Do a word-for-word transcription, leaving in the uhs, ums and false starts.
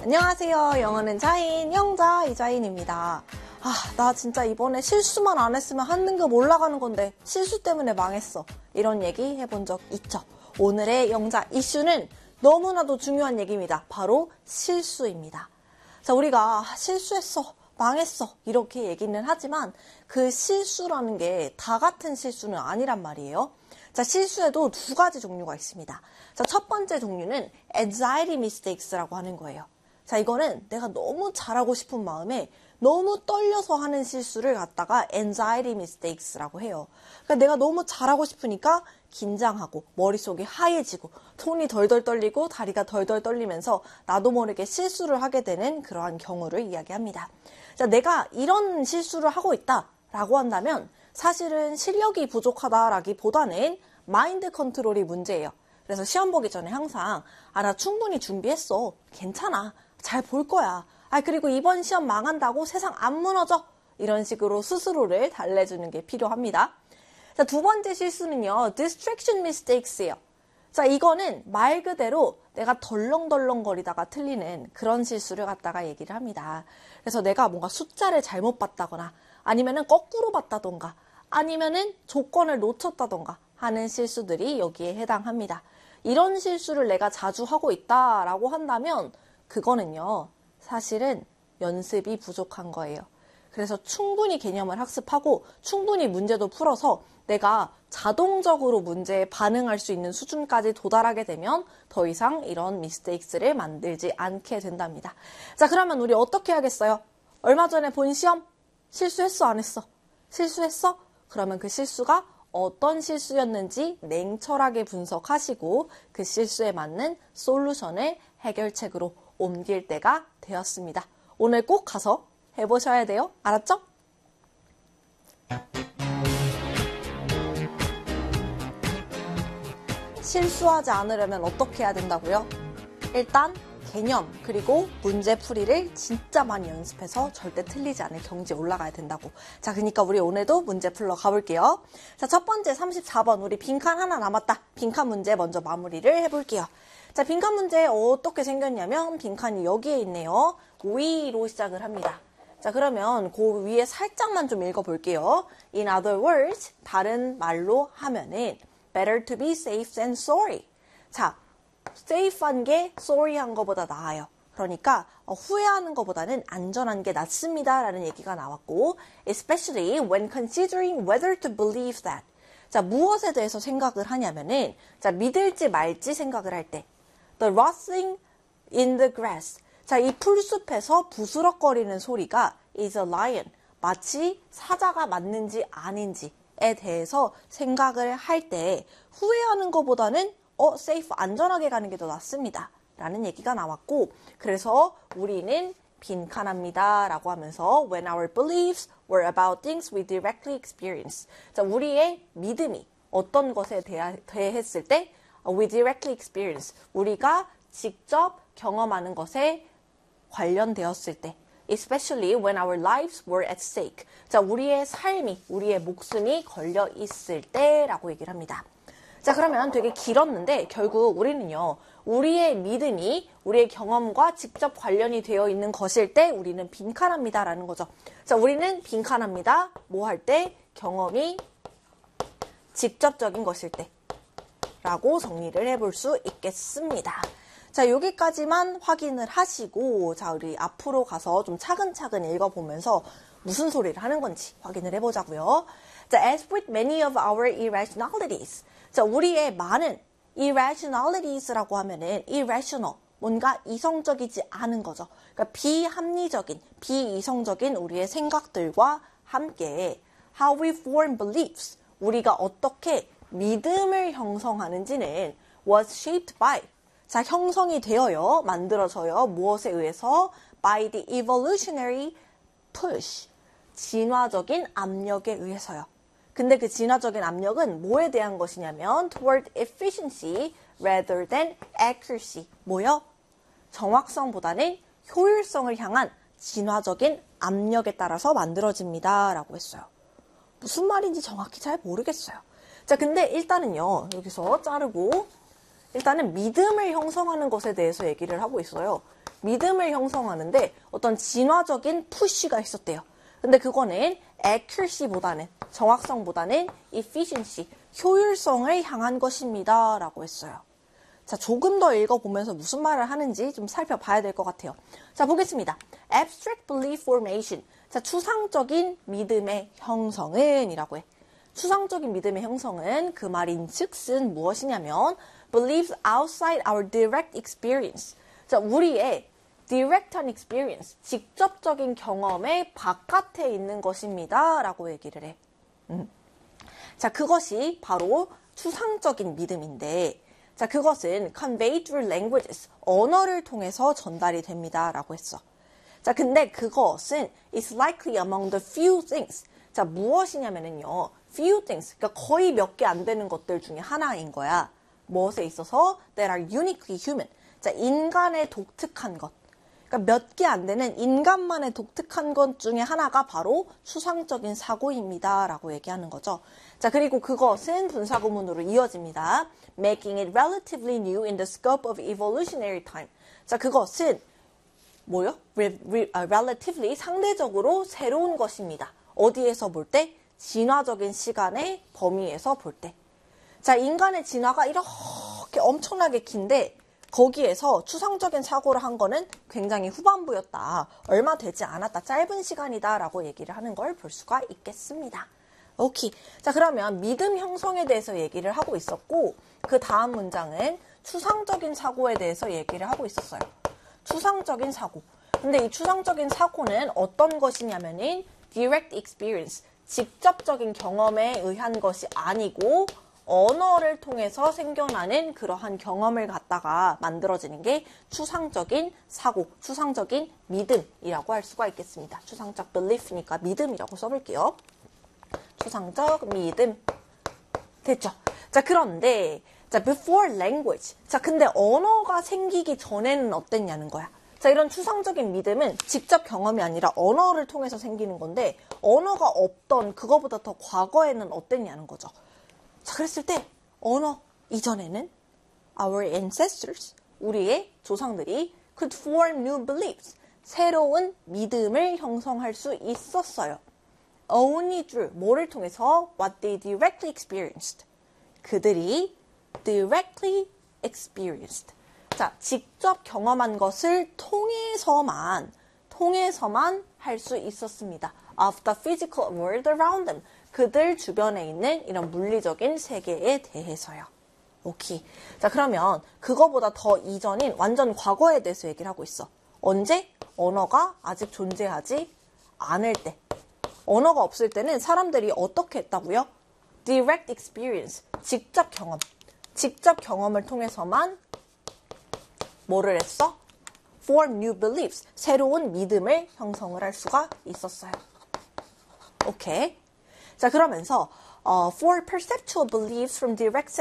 안녕하세요. 영어는 자인, 영자 이자인입니다. 아, 나 진짜 이번에 실수만 안 했으면 한 등급 올라가는 건데 실수 때문에 망했어. 이런 얘기 해본 적 있죠? 오늘의 영자 이슈는 너무나도 중요한 얘기입니다. 바로 실수입니다. 자, 우리가 실수했어, 망했어 이렇게 얘기는 하지만 그 실수라는 게 다 같은 실수는 아니란 말이에요. 자, 실수에도 두 가지 종류가 있습니다. 자, 첫 번째 종류는 anxiety mistakes라고 하는 거예요. 자, 이거는 내가 너무 잘하고 싶은 마음에 너무 떨려서 하는 실수를 갖다가 anxiety mistakes라고 해요. 그러니까 내가 너무 잘하고 싶으니까 긴장하고 머릿속이 하얘지고 손이 덜덜 떨리고 다리가 덜덜 떨리면서 나도 모르게 실수를 하게 되는 그러한 경우를 이야기합니다. 자, 내가 이런 실수를 하고 있다라고 한다면 사실은 실력이 부족하다라기보다는 마인드 컨트롤이 문제예요. 그래서 시험 보기 전에 항상 아, 나 충분히 준비했어. 괜찮아. 잘 볼 거야. 아, 그리고 이번 시험 망한다고 세상 안 무너져. 이런 식으로 스스로를 달래주는 게 필요합니다. 자, 두 번째 실수는요. distraction mistakes예요. 자, 이거는 말 그대로 내가 덜렁덜렁거리다가 틀리는 그런 실수를 갖다가 얘기를 합니다. 그래서 내가 뭔가 숫자를 잘못 봤다거나 아니면은 거꾸로 봤다던가 아니면은 조건을 놓쳤다던가 하는 실수들이 여기에 해당합니다. 이런 실수를 내가 자주 하고 있다라고 한다면 그거는요, 사실은 연습이 부족한 거예요. 그래서 충분히 개념을 학습하고 충분히 문제도 풀어서 내가 자동적으로 문제에 반응할 수 있는 수준까지 도달하게 되면 더 이상 이런 미스테이크를 만들지 않게 된답니다. 자, 그러면 우리 어떻게 하겠어요? 얼마 전에 본 시험? 실수했어, 안 했어? 실수했어? 그러면 그 실수가 어떤 실수였는지 냉철하게 분석하시고 그 실수에 맞는 솔루션을 해결책으로 옮길 때가 되었습니다. 오늘 꼭 가서 해보셔야 돼요. 알았죠? 실수하지 않으려면 어떻게 해야 된다고요? 일단 개념 그리고 문제풀이를 진짜 많이 연습해서 절대 틀리지 않을 경지에 올라가야 된다고. 자, 그러니까 우리 오늘도 문제 풀러 가볼게요. 자, 첫 번째 삼십사 번 우리 빈칸 하나 남았다. 빈칸 문제 먼저 마무리를 해볼게요. 자, 빈칸 문제 어떻게 생겼냐면 빈칸이 여기에 있네요. 위로 시작을 합니다. 자, 그러면 그 위에 살짝만 좀 읽어볼게요. In other words, 다른 말로 하면은 better to be safe than sorry. 자, safe한 게 sorry한 것보다 나아요. 그러니까 어, 후회하는 것보다는 안전한 게 낫습니다 라는 얘기가 나왔고 especially when considering whether to believe that. 자, 무엇에 대해서 생각을 하냐면은 자, 믿을지 말지 생각을 할 때 the rustling in the grass. 자, 이 풀숲에서 부스럭거리는 소리가 is a lion. 마치 사자가 맞는지 아닌지에 대해서 생각을 할 때 후회하는 것보다는 어, safe, 안전하게 가는 게 더 낫습니다 라는 얘기가 나왔고 그래서 우리는 빈칸합니다 라고 하면서 when our beliefs were about things we directly experience. 자, 우리의 믿음이 어떤 것에 대하, 대했을 때 we directly experience. 우리가 직접 경험하는 것에 관련되었을 때 especially when our lives were at stake. 자, 우리의 삶이, 우리의 목숨이 걸려 있을 때라고 얘기를 합니다. 자, 그러면 되게 길었는데 결국 우리는요. 우리의 믿음이 우리의 경험과 직접 관련이 되어 있는 것일 때 우리는 빈칸합니다 라는 거죠. 자, 우리는 빈칸합니다. 뭐 할 때? 경험이 직접적인 것일 때 라고 정리를 해볼 수 있겠습니다. 자, 여기까지만 확인을 하시고 자, 우리 앞으로 가서 좀 차근차근 읽어보면서 무슨 소리를 하는 건지 확인을 해보자고요. 자, as with many of our irrationalities. 자, 우리의 많은 irrationalities라고 하면은 irrational, 뭔가 이성적이지 않은 거죠. 그러니까 비합리적인, 비이성적인 우리의 생각들과 함께 how we form beliefs, 우리가 어떻게 믿음을 형성하는지는 was shaped by, 자, 형성이 되어요, 만들어져요. 무엇에 의해서? by the evolutionary push, 진화적인 압력에 의해서요. 근데 그 진화적인 압력은 뭐에 대한 것이냐면 toward efficiency rather than accuracy. 뭐요? 정확성보다는 효율성을 향한 진화적인 압력에 따라서 만들어집니다 라고 했어요. 무슨 말인지 정확히 잘 모르겠어요. 자, 근데 일단은요, 여기서 자르고 일단은 믿음을 형성하는 것에 대해서 얘기를 하고 있어요. 믿음을 형성하는데 어떤 진화적인 푸시가 있었대요. 근데 그거는 accuracy보다는, 정확성보다는 efficiency, 효율성을 향한 것입니다. 라고 했어요. 자, 조금 더 읽어보면서 무슨 말을 하는지 좀 살펴봐야 될 것 같아요. 자, 보겠습니다. abstract belief formation. 자, 추상적인 믿음의 형성은 이라고 해. 추상적인 믿음의 형성은 그 말인 즉슨 무엇이냐면 beliefs outside our direct experience. 자, 우리의 direct한 experience, 직접적인 경험의 바깥에 있는 것입니다. 라고 얘기를 해. 음. 자, 그것이 바로 추상적인 믿음인데, 자, 그것은 conveyed through languages, 언어를 통해서 전달이 됩니다. 라고 했어. 자, 근데 그것은 is likely among the few things. 자, 무엇이냐면은요, few things, 그러니까 거의 몇 개 안 되는 것들 중에 하나인 거야. 무엇에 있어서 that are uniquely human. 자, 인간의 독특한 것. 그러니까 몇 개 안 되는 인간만의 독특한 것 중에 하나가 바로 추상적인 사고입니다. 라고 얘기하는 거죠. 자, 그리고 그것은 분사구문으로 이어집니다. Making it relatively new in the scope of evolutionary time. 자, 그것은 뭐요? Re, re, uh, relatively, 상대적으로 새로운 것입니다. 어디에서 볼 때? 진화적인 시간의 범위에서 볼 때. 자, 인간의 진화가 이렇게 엄청나게 긴데 거기에서 추상적인 사고를 한 거는 굉장히 후반부였다. 얼마 되지 않았다. 짧은 시간이다. 라고 얘기를 하는 걸 볼 수가 있겠습니다. 오케이. 자, 그러면 믿음 형성에 대해서 얘기를 하고 있었고 그 다음 문장은 추상적인 사고에 대해서 얘기를 하고 있었어요. 추상적인 사고. 근데 이 추상적인 사고는 어떤 것이냐면은 direct experience, 직접적인 경험에 의한 것이 아니고 언어를 통해서 생겨나는 그러한 경험을 갖다가 만들어지는 게 추상적인 사고, 추상적인 믿음이라고 할 수가 있겠습니다. 추상적 belief니까 믿음이라고 써볼게요. 추상적 믿음. 됐죠? 자, 그런데 자, before language. 자, 근데 언어가 생기기 전에는 어땠냐는 거야. 자, 이런 추상적인 믿음은 직접 경험이 아니라 언어를 통해서 생기는 건데 언어가 없던 그거보다 더 과거에는 어땠냐는 거죠. 자, 그랬을 때 언어 이전에는 our ancestors, 우리의 조상들이 could form new beliefs, 새로운 믿음을 형성할 수 있었어요. Only through, 뭐를 통해서? What they directly experienced. 그들이 directly experienced. 자, 직접 경험한 것을 통해서만, 통해서만 할 수 있었습니다. Of the physical world around them. 그들 주변에 있는 이런 물리적인 세계에 대해서요. 오케이. 자, 그러면 그거보다 더 이전인 완전 과거에 대해서 얘기를 하고 있어. 언제? 언어가 아직 존재하지 않을 때. 언어가 없을 때는 사람들이 어떻게 했다고요? Direct experience, 직접 경험. 직접 경험을 통해서만 뭐를 했어? Form new beliefs, 새로운 믿음을 형성을 할 수가 있었어요. 오케이. 자, 그러면서 uh, for perceptual beliefs from direct